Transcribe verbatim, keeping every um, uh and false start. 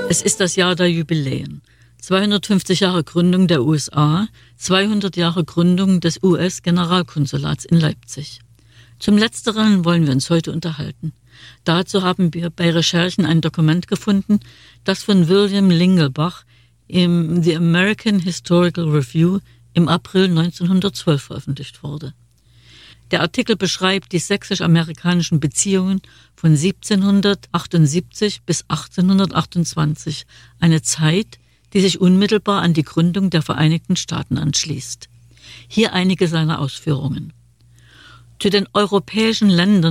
Es ist das Jahr der Jubiläen. zweihundertfünfzig Jahre Gründung der U S A, zweihundert Jahre Gründung des U S-Generalkonsulats in Leipzig. Zum Letzteren wollen wir uns heute unterhalten. Dazu haben wir bei Recherchen ein Dokument gefunden, das von William Lingelbach im The American Historical Review im April neunzehnhundertzwölf veröffentlicht wurde. Der Artikel beschreibt die sächsisch-amerikanischen Beziehungen von siebzehnhundertachtundsiebzig bis achtzehnhundertachtundzwanzig, eine Zeit, die sich unmittelbar an die Gründung der Vereinigten Staaten anschließt. Hier einige seiner Ausführungen. Zu den europäischen Ländern